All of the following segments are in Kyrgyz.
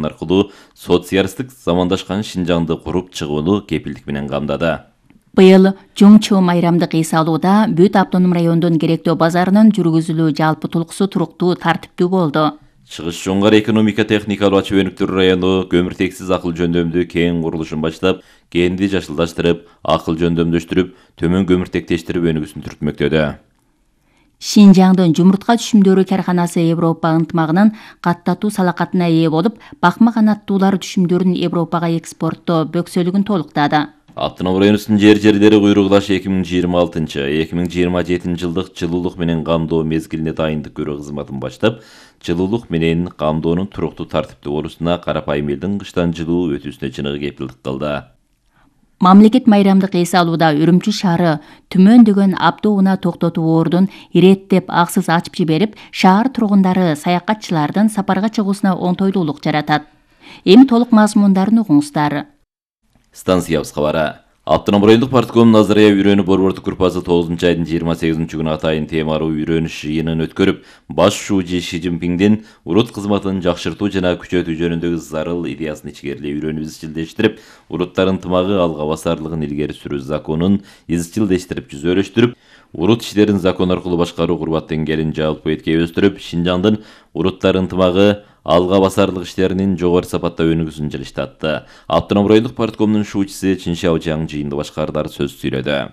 закон аркылуу социалисттик замандашкан Шинжаңды куруп чыгууну кепилдик менен камдады. Быйыл Чоң майрамдык эс алууда бүт автоном райондун керектөө базарынын жүргүзүлүү жалпы тулкусу туруктуу тартиптүү болду. Чыгыш Жоңгар экономика техникалуу ачуу өнүктүрүү району көмүртексиз акыл жөндөмдүү кең курулушун баштап, кенди жашылдаштырып, акыл жөндөмдөштүрүп, төмөн көмүртектештирип өнүгүүсүн түртмөктөдө. Шинжаңдын жумуртка түшүмдөрү карханасы Европа ынтымагынын каттатуу салакатына ээ болуп, бакма канаттуулар түшүмдөрүн Европага экспорттоо бөксөлүгүн толуктады. Автоном районунун жер-жерлери куйругулаш 2026-2027 жылдык жылуулук менен камдоо мезгилине дайындык көрүү кызматын баштап, жылуулук менен камдоонун туруктуу тартиптүү болуусуна карапайым элдин кыштан жылуу өтүүсүнө чыныгы кепилдик кылды. Мамлекет майрамдык эс алууда Үрүмчү шаары түмөндөгөн автоунаа токтотуу ордун иреттеп аксыз ачып жиберип, шаар тургундары саякатчылардын сапарга чыгуусуна оңтойлуулук жаратат. Эми толук мазмундарын угуңуздар. Станциябыз кабары. Автоном райондук партком Назария үйрөнүү борбордук группасы 9-айдын 28-күнү атайын темалуу үйрөнүш жыйынын өткөрүп, баш шүүжи Ши Цзиньпиңдин урут кызматын жакшыртуу жана күчөтүү жөнүндөгү зарыл идеясын ичкерилей үйрөнүп изчилдештирип, уруттар ынтымагы алга басарлыгын илгери сүрүү законун изчилдештирип жүзөлөштүрүп, урут иштерин закон аркылуу башкаруу курбат деңгээлин жалпы этке өстүрүп, Шинжаңдын уруттар ынтымагы алга басарлык иштеринин жогору сапатта өнүгүүсүн жылыштатты. Автоном райондук парткомдун шуучусу Чин Шаожаң жыйынды башкардар сөз сүйлөдү.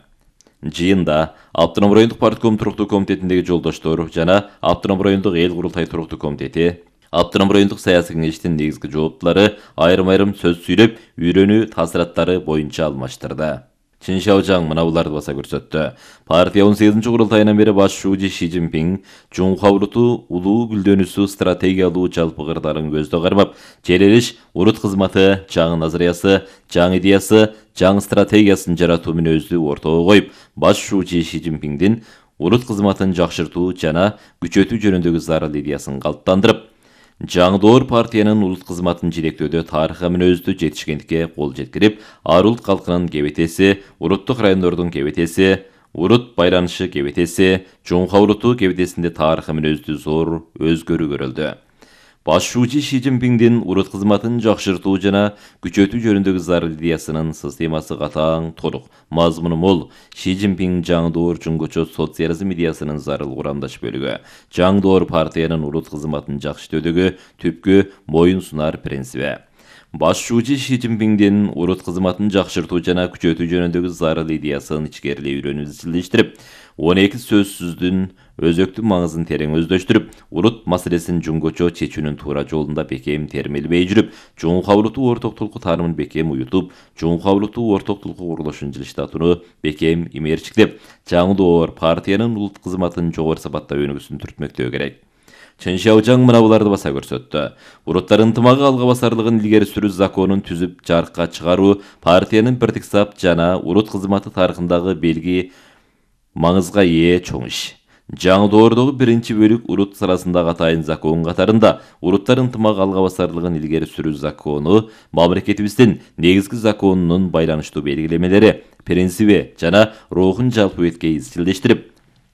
Жыйында Автоном райондук партком туруктуу комитетиндеги жолдоштор жана Автоном райондук эл курултай туруктуу комитети, Автоном райондук саясий кеңештин негизги жооптулары айрым-айрым сөз сүйлөп, үйрөнүү таасираттары боюнча алмаштырды. Чин Шаожаң мына буларды баса көрсөттү. Партия 18 курултайынан бери баш шүүжи Ши Цзиньпиң Чуңхуа уруту улуу гүлдөнүүсү стратегиялуу жалпы кырдаалын көздө кармап, желелиш урут кызматы, жаңы назариясы, жаңы идеясы, жаңы стратегиясын жаратуу мүнөздү ортого коюп, баш шүүжи Ши Цзиньпиңдин урут кызматын жакшыртуу жана күчөтүү жөнүндөгү зарыл идеясын калыптандырып, жаңы доор партиянын улут кызматын жетектөөдө тарыха мүнөздүү жетишкендикке кол жеткирип, ар улут калкынын кебетеси, уруттук райондордун кебетеси, урут байланышы кебетеси, Чуңхуа уруту кебетесинде тарыха мүнөздүү зор өзгөрүү көрүлдү. Баш шүүжи Ши Цзиньпиңдин урут кызматын жакшыртуу жана күчөтүү жөнүндөгү зарыл идеясынын системасы катаң, толук, мазмуну мол. Ши Цзиньпиң жаңы доор жуңгучу социализм идеясынын зарыл курамдаш бөлүгү. Жаңы доор партиянын урут кызматын жакшыртүүдөгү түпкү моюн сунар принциби. Баш шүүжи Ши Цзиньпиңдин урут кызматын жакшыртуу жана күчөтүү жөнүндөгү зарыл идеясын ичкерилей үйрөнүп изчилдештирип, 12 сөзсүздүн өзөктүк маңызын терең өздөштүрүп, урут маселесин жуңгучу чечүүнүн туура жолунда бекем термелбей жүрүп, Чуңхуа уруту орток тулку таанымын бекем уютуп, Чуңхуа уруту орток тулку курулушун жылыштатууну бекем имерчиктеп, жаңы доор партиянын улут кызматын жогору сапатта өнүгүүсүн түртмөктөө керек. Чин Шаожаң мына буларды баса көрсөттү. Уруттар ынтымагы алга басарлыгын илгери сүрүү законун түзүп жарыкка чыгаруу партиянын бирдик сап жана урут кызматы тарыхындагы белги маңызга ээ чоң иш. Жаңы доордогу биринчи бөлүк урут сарасындагы атайын закон катарында уруттар ынтымагы алга басарлыгын илгери сүрүү закону мамлекетибиздин негизги законунун байланыштуу белгилемелери, принциби жана рухун жалпы этке изчилдештирип,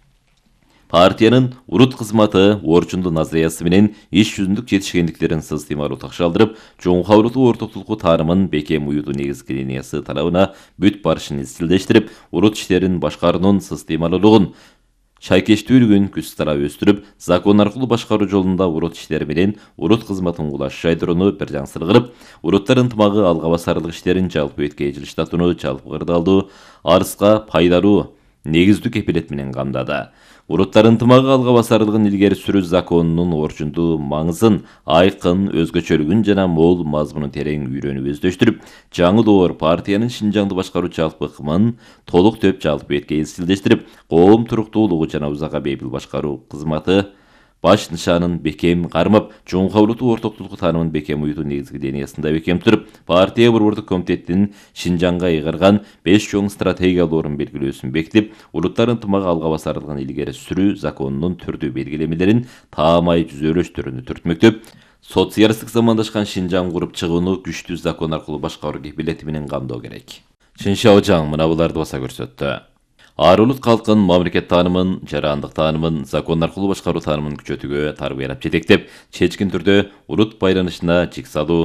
партиянын урут кызматы орчундуу назариясы менен иш жүзүндүк жетишкендиктерин системалуу такшалдырып, Чуңхуа уруту орток тулку таанымын бекем уютуу негизги линиясы талабына бүт барышын изчилдештирип, урут иштерин башкаруунун системалуулугун, шайкештүүлүгүн күч тарап өстүрүп, закон аркылуу башкаруу жолунда урут иштери менен урут кызматын кулаш жайдырууну бир жаңсыр кылып, уруттар ынтымагы алга басарлык иштерин жалпы этке жылыштатууну жалпы кырдаалдуу, арыска пайдалуу негиздүү кепилет менен камдады. Уруттар ынтымагы алга басарлыгын илгери сүрүү законунун орчундуу маңызын, айкын, өзгөчөлүгүн жана мол мазмунун терең үйрөнүп өздөштүрүп, жаңы доор партиянын Шинжаңды башкаруу жалпы ыкмын толук төп жалпы этке изчилдештирип, коом туруктуулугу жана узакка бейпил башкаруу кызматы баш нышанын бекем кармап, Чуңхуа уруту орток тулку таанымын бекем уютуу негизги линиясында бекем туруп, партия борбордук комитеттин Шинжаңга ыйгарган 5 чоң стратегиялуу орун белгилөөсүн бекитип, уруттар ынтымагы алга басарлыгын илгери сүрүү законунун түрдүү белгилемелерин таамай жүзөлөштөрүүнү түртмөктөп, социалисттик замандашкан Шинжаң куруп чыгууну күчтүү закон аркылуу башкаруу кепилети менен камдоо керек. Чин Шаожаң мына буларды баса көрсөттү. Ар улут калкын мамлекет таанымын, жарандык таанымын, закон аркылуу башкаруу таанымын күчөтүүгө тарбиялап жетектеп, чечкин түрдө урут байланышына чек салуу,